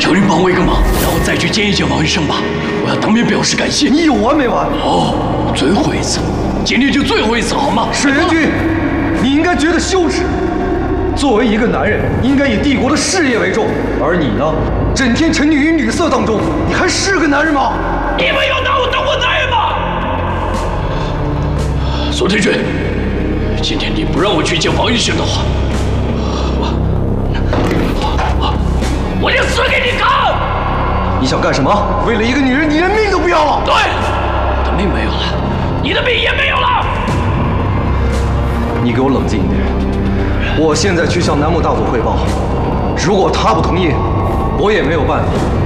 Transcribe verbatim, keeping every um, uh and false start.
求你帮我一个忙，让我再去见一见王医生吧，我要当面表示感谢。 你有完没完？ 哦，最后一次，今天就最后一次好吗？ 水元君，你应该觉得羞耻。作为一个男人，应该以帝国的事业为重，而你呢，整天沉溺于女色当中，你还是个男人吗？ 你们有拿我当过男人吗？苏天君，今天你不让我去见王医生的话，我我我就死给你看！ 你想干什么？为了一个女人，你连命都不要了？ 对，我的命没有了，你的命也没有了。 你给我冷静一点。我现在去向南木大佐汇报，如果他不同意，我也没有办法。